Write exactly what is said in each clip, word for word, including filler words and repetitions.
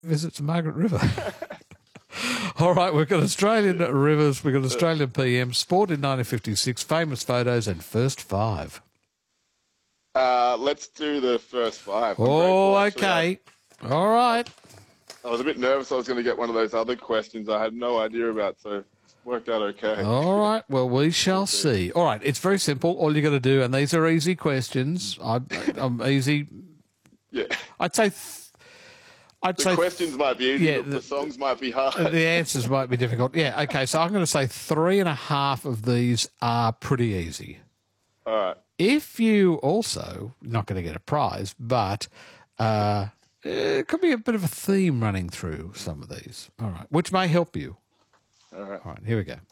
visits the Margaret River. All right, we've got Australian rivers, we've got Australian P M, sport in nineteen fifty-six, famous photos, and first five. Uh, let's do the first five. I'm Oh, grateful, actually. okay. All right. I was a bit nervous I was going to get one of those other questions I had no idea about, so it worked out okay. All right. Well, we shall see. All right. It's very simple. All you got to do, and these are easy questions. I, I'm easy. Yeah. I'd say. Th- I'd The say questions might be easy, yeah, but the, the- the songs might be hard. the answers might be difficult. Yeah. Okay. So I'm going to say three and a half of these are pretty easy. All right. If you also not going to get a prize, but uh, it could be a bit of a theme running through some of these. All right. Which may help you. All right. All right. Here we go.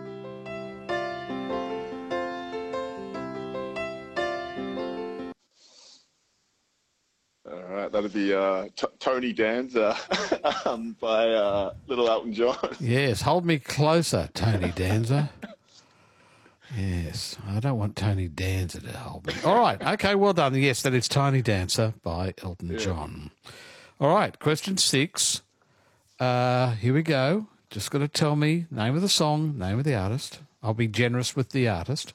All right. That'll be uh, T- Tony Danza um, by uh, Little Elton John. Yes, hold me closer, Tony Danza. Yes, I don't want Tony Danza to hold me. All right, okay, well done. Yes, that is Tiny Dancer by Elton Yeah. John. All right, question six. Uh, here we go. Just got to tell me name of the song, name of the artist. I'll be generous with the artist.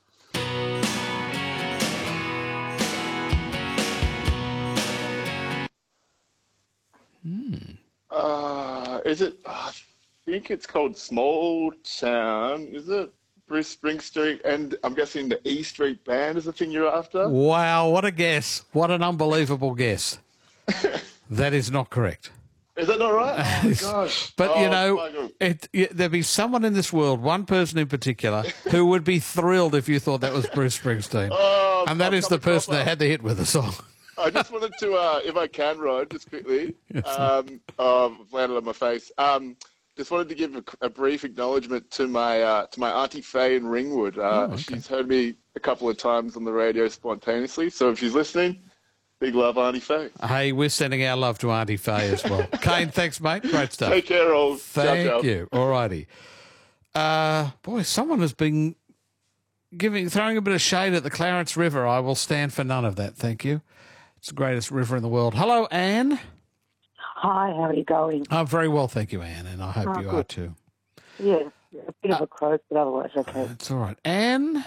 Uh, is it? I think it's called Small Town. Is it? Bruce Springsteen, and I'm guessing the E Street Band is the thing you're after. Wow, what a guess. What an unbelievable guess. That is not correct. Is that not right? Oh my gosh! But, Oh, you know, Michael. it, it, there'd be someone in this world, one person in particular, who would be thrilled if you thought that was Bruce Springsteen. Oh, and that I've is the come across person that that. had the hit with the song. I just wanted to, uh, if I can, Rod, just quickly. Yes, sir. um, oh, I've landed on my face. Um, just wanted to give a, a brief acknowledgement to my uh, to my auntie Faye in Ringwood. Uh, Oh, okay. She's heard me a couple of times on the radio spontaneously, so if she's listening, big love, Auntie Faye. Hey, we're sending our love to Auntie Faye as well. Kane, thanks, mate. Great stuff. Take care, all. Thank ciao, ciao. you. All righty. Uh, boy, someone has been giving, throwing a bit of shade at the Clarence River. I will stand for none of that, thank you. It's the greatest river in the world. Hello, Anne. Hi, how are you going? I'm very well, thank you, Anne, and I hope Oh, you are good. too. Yeah, a bit of a croak, but otherwise okay. It's all right. Anne?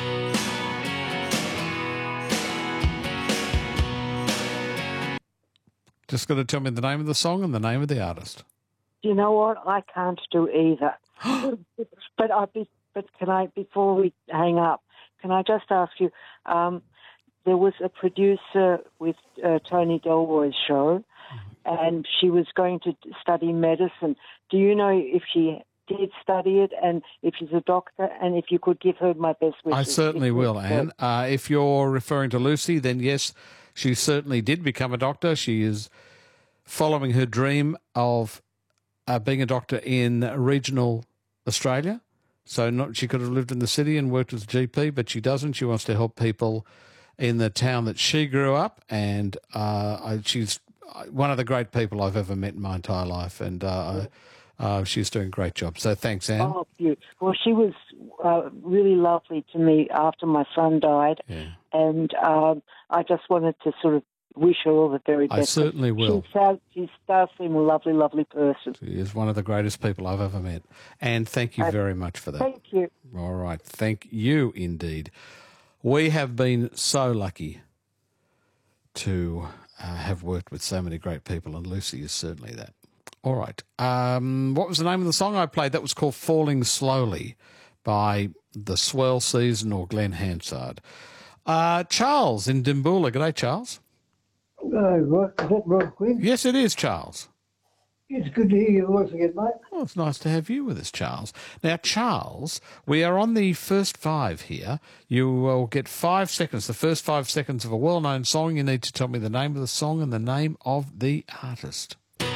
Just got to tell me the name of the song and the name of the artist. Do you know what? I can't do either. but I be, but can I, before we hang up, can I just ask you, um, there was a producer with uh, Tony Delroy's show, and she was going to study medicine. Do you know if she did study it and if she's a doctor, and if you could give her my best wishes? I certainly If- will, Anne. Uh, if you're referring to Lucy, then yes, she certainly did become a doctor. She is following her dream of uh, being a doctor in regional Australia. So not she could have lived in the city and worked as a G P, but she doesn't. She wants to help people in the town that she grew up, and uh, I, she's one of the great people I've ever met in my entire life, and uh, uh, she's doing a great job. So thanks, Anne. Oh, beautiful. Well, she was uh, really lovely to me after my son died, Yeah. and um, I just wanted to sort of wish her all the very I best. certainly will. She, sounds, she does seem a lovely, lovely person. She is one of the greatest people I've ever met. And thank you very much for that. Thank you. All right. Thank you indeed. We have been so lucky to uh, have worked with so many great people, and Lucy is certainly that. All right. Um, what was the name of the song I played? That was called Falling Slowly by the Swell Season or Glenn Hansard. Uh, Charles in Dimboola. G'day, Charles. Oh, right. Is that Rod Quinn? Yes, it is, Charles. It's good to hear your voice again, mate. Well, it's nice to have you with us, Charles. Now, Charles, we are on the first five here. You will get five seconds, the first five seconds of a well-known song. You need to tell me the name of the song and the name of the artist.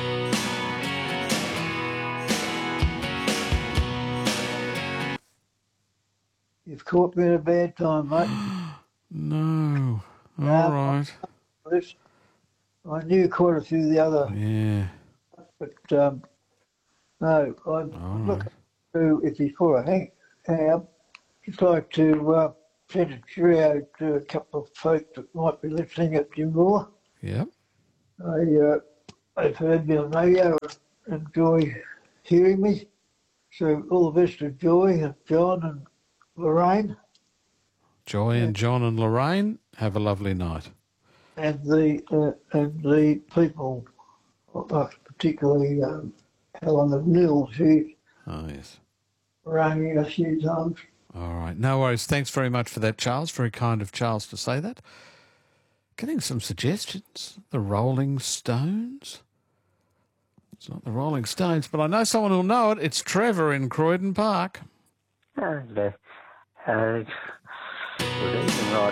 You've caught me at a bad time, mate. No. All No. right. This- I knew quite a few of the other, Yeah. but um, no, I'm All right. looking to, if before I hang, hang up, just like to uh, send a cheerio to a couple of folk that might be listening at Jim Moore. Yep. I uh, they've heard me on radio and enjoy hearing me. So all the best to Joy and John and Lorraine. Joy and John and Lorraine, have a lovely night. And the uh, and the people, uh, particularly um, Helen and Neil, she Oh, yes. rang me a few times. All right. No worries. Thanks very much for that, Charles. Very kind of Charles to say that. Getting some suggestions. The Rolling Stones? It's not the Rolling Stones, but I know someone who'll know it. It's Trevor in Croydon Park. And, uh, uh, good evening, Rod.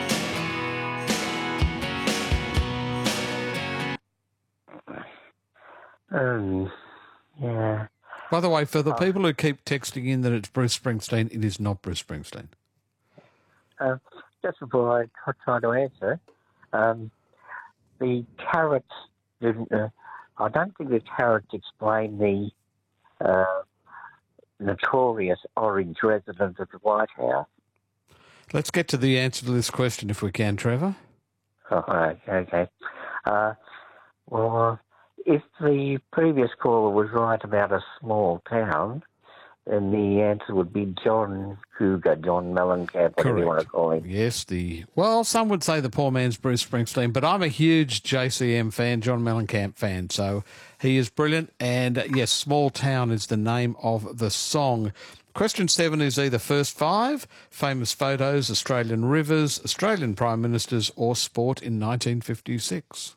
Uh, um, yeah. By the way, for the Oh. people who keep texting in that it's Bruce Springsteen, it is not Bruce Springsteen. Uh, just before I t- try to answer, um, the carrots didn't. Uh, I don't think the carrots explain the uh, notorious orange resident of the White House. Let's get to the answer to this question if we can, Trevor. Oh, okay. okay. Uh, well, if the previous caller was right about a small town, then the answer would be John Cougar, John Mellencamp, whatever you want to call him. Yes, the well, some would say the poor man's Bruce Springsteen, but I'm a huge J C M fan, John Mellencamp fan, so he is brilliant. And uh, yes, Small Town is the name of the song. Question seven is either first five, famous photos, Australian rivers, Australian prime ministers, or sport in nineteen fifty-six.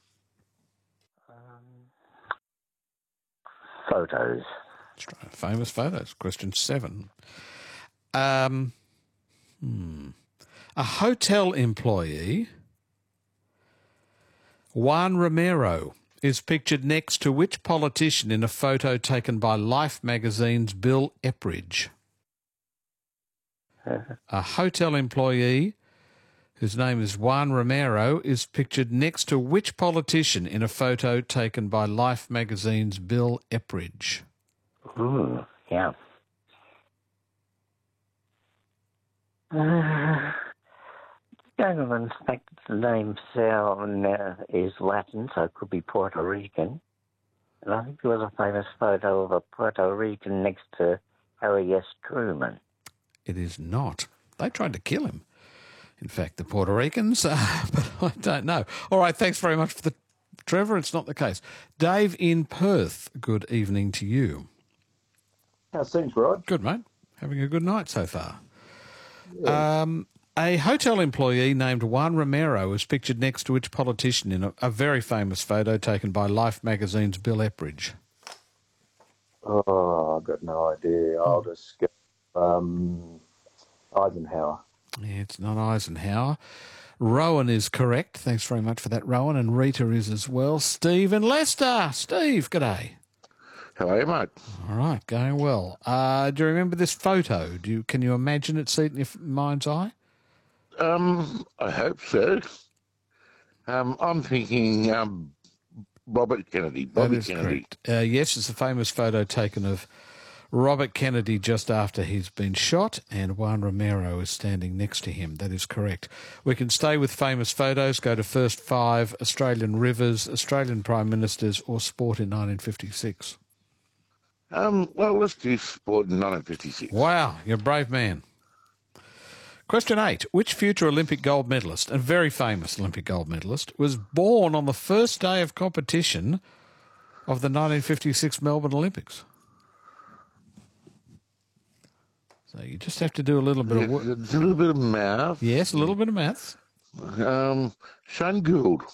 Photos. Famous photos. Question seven. Um, hmm. A hotel employee, Juan Romero, is pictured next to which politician in a photo taken by Life magazine's Bill Epridge? A hotel employee whose name is Juan Romero is pictured next to which politician in a photo taken by Life magazine's Bill Epridge? Ooh, yeah. Uh, gentlemen, in fact, the name sound uh, is Latin, so it could be Puerto Rican. And I think there was a famous photo of a Puerto Rican next to Harry S. Truman. It is not. They tried to kill him. In fact, the Puerto Ricans, uh, but I don't know. All right, thanks very much for the Trevor. It's not the case. Dave in Perth, good evening to you. How's things, Rod? Good, mate. Having a good night so far. Yeah. Um, a hotel employee named Juan Romero is pictured next to which politician in a, a very famous photo taken by Life magazine's Bill Epridge? Oh, I've got no idea. I'll just go um, Eisenhower. Yeah, it's not Eisenhower. Rowan is correct. Thanks very much for that, Rowan. And Rita is as well. Steve and Leicester. Steve, g'day. How are you, mate? All right, going well. Uh, do you remember this photo? Do you can you imagine it, see it in your mind's eye? Um, I hope so. Um, I'm thinking um, Robert Kennedy. Bobby that is Kennedy. correct. Uh, yes, it's a famous photo taken of Robert Kennedy just after he's been shot, and Juan Romero is standing next to him. That is correct. We can stay with famous photos, go to first five, Australian rivers, Australian prime ministers, or sport in nineteen fifty-six. Um, well, let's do sport in nineteen fifty-six. Wow, you're a brave man. Question eight. Which future Olympic gold medalist, a very famous Olympic gold medalist, was born on the first day of competition of the nineteen fifty-six Melbourne Olympics? So you just have to do a little bit of work. A little bit of math. Yes, a little bit of maths. Um, Shane Gould.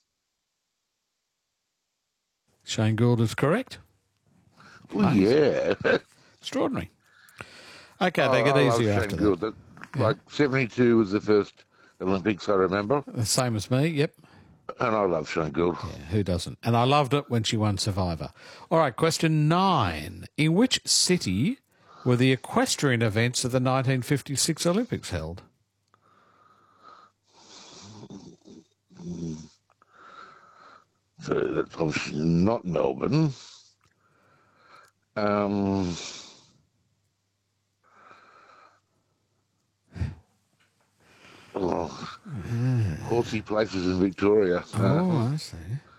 Shane Gould is correct. Well, yeah. Extraordinary. Okay, they Oh, get I love easier Shane after Gould. that. That, Like seventy-two was the first Olympics, I remember. The same as me, yep. And I love Shane Gould. Yeah, who doesn't? And I loved it when she won Survivor. All right, question nine. In which city were the equestrian events of the nineteen fifty-six Olympics held? So that's obviously not Melbourne. Um, oh, horsey places in Victoria. Uh, Oh, I see.